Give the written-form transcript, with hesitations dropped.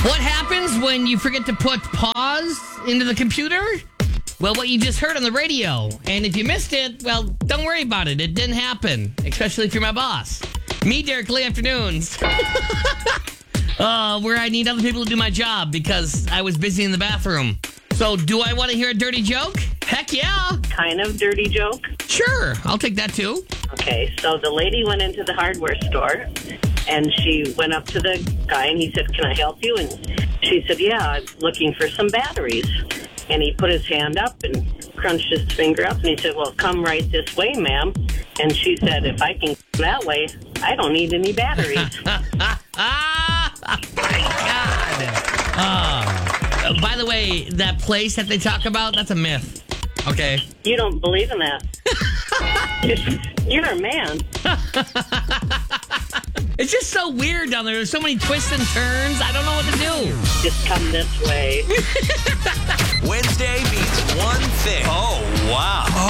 What happens when you forget to put pause into the computer? Well, what you just heard on the radio. And if you missed it, well, don't worry about it. It didn't happen, especially if you're my boss. Me, Derek Lee Afternoons. Where I need other people to do my job because I was busy in the bathroom. So, do I want to hear a dirty joke? Heck yeah. Kind of dirty joke? Sure, I'll take that too. Okay, so the lady went into the hardware store, and she went up to the guy, and he said, "Can I help you?" And she said, "Yeah, I'm looking for some batteries." And he put his hand up and crunched his finger up, and he said, "Well, come right this way, ma'am." And she said, "If I can come that way, I don't need any batteries." God. By the way, that place that they talk about, that's a myth. Okay. You don't believe in that. You're a man. It's just so weird down there. There's so many twists and turns. I don't know what to do. Just come this way.